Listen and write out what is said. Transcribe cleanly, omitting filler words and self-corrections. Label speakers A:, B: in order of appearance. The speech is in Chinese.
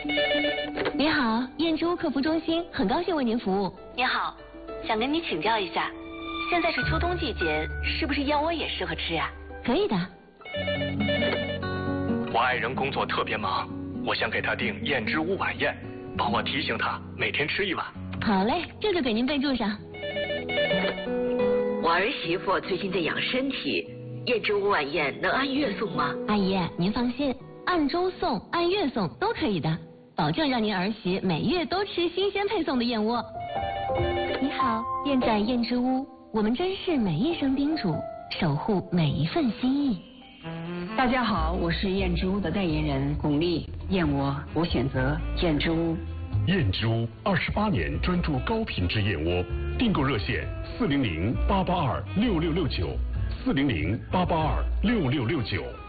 A: 你好，燕之屋客服中心，很高兴为您服务。
B: 你好，想跟你请教一下，现在是秋冬季节，是不是燕窝也适合吃呀？
A: 可以的。
C: 我爱人工作特别忙，我想给他订燕之屋晚宴，帮我提醒他每天吃1碗。
A: 好嘞，这就给您备注上。
B: 我儿媳妇最近在养身体，燕之屋晚宴能按月送吗？
A: 阿姨，您放心，按周送、按月送都可以的，保证让您儿媳每月都吃新鲜配送的燕窝。你好，燕在燕之屋，我们珍视每一声叮嘱，守护每一份心意。
D: 大家好，我是燕之屋的代言人巩俐，燕窝我选择燕之屋。
E: 燕之屋28年专注高品质燕窝，订购热线400-882-6669，400-882-6669。